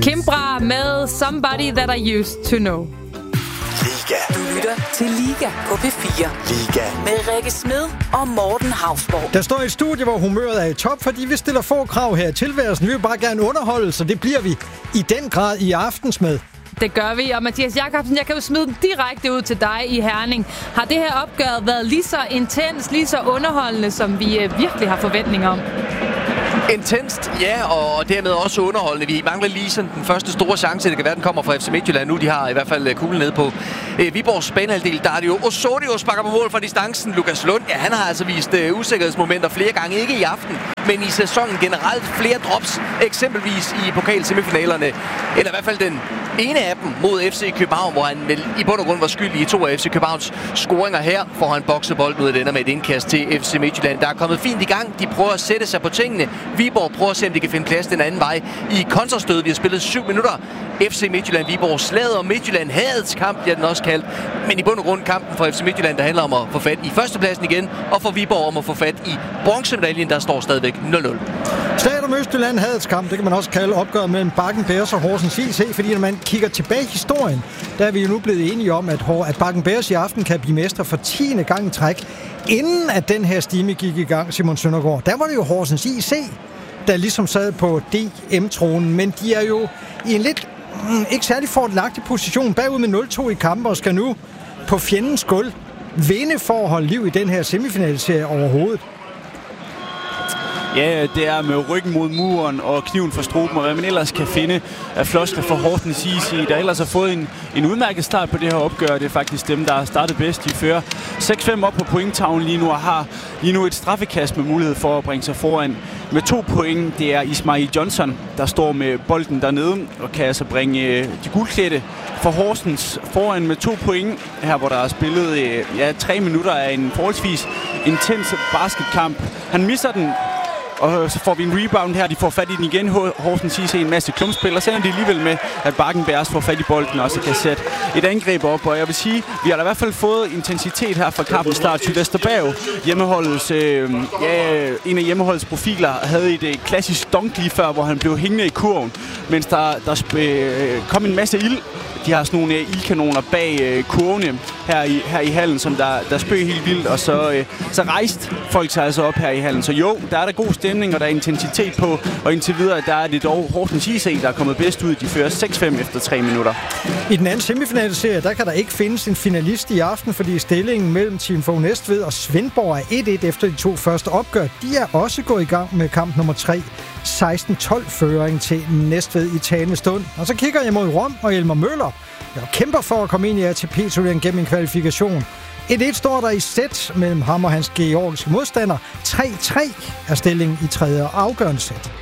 Kimbra med Somebody That I Used To Know. Liga. Du lytter til Liga på P4. Liga. Med Rikke Smed og Morten Hausborg. Der står et studie, hvor humøret er i top, fordi vi stiller få krav her i tilværelsen. Vi vil bare gerne underholde, så det bliver vi i den grad i Aftensmad. Det gør vi, og Mathias Jakobsen, jeg kan jo smide den direkte ud til dig i Herning. Har det her opgør været lige så intens, lige så underholdende, som vi virkelig har forventninger om? Intenst, ja, og dermed også underholdende. Vi mangler lige sådan den første store chance. Det kan være, den kommer fra FC Midtjylland nu. De har i hvert fald kuglen nede på Viborgs banehalvdel. Der er det jo Osorio sparker på mål fra distancen. Lukas Lund, ja, han har altså vist usikkerhedsmomenter flere gange. Ikke i aften, men i sæsonen generelt. Flere drops, eksempelvis i pokalsemifinalerne. Eller i hvert fald den ene af dem mod FC København, hvor han vel i bund og grund var skyldig i 2 af FC Københavns scoringer. Her får han boksebolden ud af den med et indkast til FC Midtjylland. Der er kommet fint i gang. De prøver at sætte sig på tingene. Viborg prøver at se, om de kan finde plads den anden vej i kontrastødet. Vi har spillet 7 minutter. FC Midtjylland, Viborg slaget om Midtjylland. Hadets kamp bliver den også kaldt. Men i bund og grund kampen for FC Midtjylland, der handler om at få fat i førstepladsen igen. Og for Viborg om at få fat i bronzemedaljen, der står stadigvæk 0-0. Slaget om Østjylland hadets kamp, det kan man også kalde opgøret mellem Bakken Bears og Horsens IC. Fordi når man kigger tilbage i historien, der er vi jo nu blevet enige om, at Bakken Bears i aften kan blive mester for 10. gang i træk. Inden at den her stime gik i gang, Simon Søndergaard, der var det jo Horsens IC, der ligesom sad på DM-tronen, men de er jo i en lidt ikke særlig fordelagtig position bagud med 0-2 i kampen og skal nu på fjendens gulv vinde for at holde liv i den her semifinalserie overhovedet. Ja, det er med ryggen mod muren og kniven for struben, og hvad man ellers kan finde af floskler for Horsens IC, der ellers har fået en udmærket start på det her opgør. Det er faktisk dem, der har startet bedst. De fører 6-5 op på pointtavlen lige nu og har lige nu et straffekast med mulighed for at bringe sig foran med 2 point. Det er Ismail Johnson, der står med bolden dernede og kan altså bringe de guldklædte for Horsens foran med 2 point. Her hvor der er spillet 3 minutter af en forholdsvis intens basketkamp. Han misser den, og så får vi en rebound her. De får fat i den igen. Horsens IC en masse klumpspil, og så ender de alligevel med, at Bakken Bears får fat i bolden og så kan sætte et angreb op. Og jeg vil sige, vi har da i hvert fald fået intensitet her fra kampens start. Vesterberg, hjemmeholdets, en af hjemmeholdets profiler, havde et klassisk dunk lige før, hvor han blev hængende i kurven, mens der kom en masse ild. De har sådan nogle ildkanoner bag kurvene her i hallen, som der spøg helt vildt, og så rejste folk sig altså op her i hallen. Så jo, der er der god stemning, og der er intensitet på, og indtil videre, der er det dog Horsens IC, der er kommet bedst ud. De fører 6-5 efter 3 minutter. I den anden semifinalserie, der kan der ikke findes en finalist i aften, fordi stillingen mellem Team Fogh Næstved og Svendborg er 1-1 efter de 2 første opgør. De er også gået i gang med kamp nummer 3. 16-12-føring til Næstved i talende stund. Og så kigger jeg mod Rom og Elmer Møller, der kæmper for at komme ind i ATP-turneringen gennem en kvalifikation. 1-1 står der i sæt mellem ham og hans georgiske modstander. 3-3 er stillingen i tredje og afgørende sæt.